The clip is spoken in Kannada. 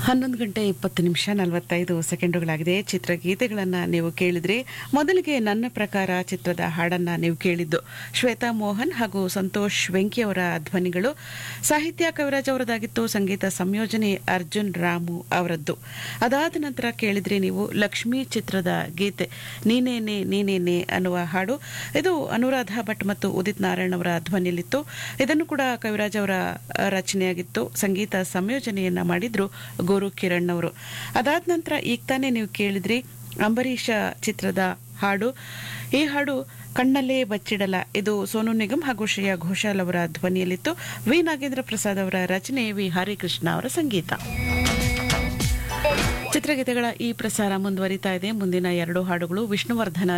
11:20:45 ಚಿತ್ರಗೀತೆಗಳನ್ನು ನೀವು ಕೇಳಿದ್ರಿ. ಮೊದಲಿಗೆ ನನ್ನ ಪ್ರಕಾರ ಚಿತ್ರದ ಹಾಡನ್ನ ನೀವು ಕೇಳಿದ್ದು ಶ್ವೇತಾ ಮೋಹನ್ ಹಾಗೂ ಸಂತೋಷ್ ವೆಂಕಿ ಅವರ ಧ್ವನಿಗಳು. ಸಾಹಿತ್ಯ ಕವಿರಾಜ್ ಅವರದಾಗಿತ್ತು, ಸಂಗೀತ ಸಂಯೋಜನೆ ಅರ್ಜುನ್ ರಾಮು ಅವರದ್ದು. ಅದಾದ ನಂತರ ಕೇಳಿದ್ರಿ ನೀವು ಲಕ್ಷ್ಮೀ ಚಿತ್ರದ ಗೀತೆ ನೀನೇನೆ ನೀನೇನೆ ಅನ್ನುವ ಹಾಡು. ಇದು ಅನುರಾಧ ಭಟ್ ಮತ್ತು ಉದಿತ್ ನಾರಾಯಣ್ ಅವರ ಧ್ವನಿಯಲ್ಲಿತ್ತು. ಇದನ್ನು ಕೂಡ ಕವಿರಾಜ್ ಅವರ ರಚನೆಯಾಗಿತ್ತು. ಸಂಗೀತ ಸಂಯೋಜನೆಯನ್ನ ಮಾಡಿದ್ರು ಗುರು ಕಿರಣ್ ಅವರು. ಅದಾದ ನಂತರ ಈಗ ತಾನೇ ನೀವು ಕೇಳಿದ್ರಿ ಅಂಬರೀಷ ಚಿತ್ರದ ಹಾಡು. ಈ ಹಾಡು ಕಣ್ಣಲ್ಲೇ ಬಚ್ಚಿಡಲ, ಇದು ಸೋನು ನಿಗಮ್ ಹಾಗೂ ಶ್ರೇಯಾ ಘೋಷಾಲ್ ಅವರ ಧ್ವನಿಯಲ್ಲಿತ್ತು. ವಿ ನಾಗೇಂದ್ರ ಪ್ರಸಾದ್ ಅವರ ರಚನೆ, ವಿ ಹರಿಕೃಷ್ಣ ಅವರ ಸಂಗೀತ. ಚಿತ್ರಗೀತೆಗಳ ಈ ಪ್ರಸಾರ ಮುಂದುವರಿತಾ ಇದೆ. ಮುಂದಿನ 2 ಹಾಡುಗಳು ವಿಷ್ಣುವರ್ಧನ